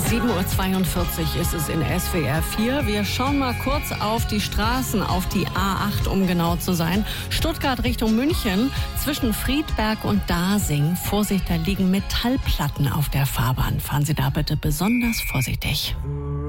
7:42 Uhr ist es in SWR 4. Wir schauen mal kurz auf die Straßen, auf die A8, um genau zu sein. Stuttgart Richtung München, zwischen Friedberg und Dasing. Vorsicht, da liegen Metallplatten auf der Fahrbahn. Fahren Sie da bitte besonders vorsichtig.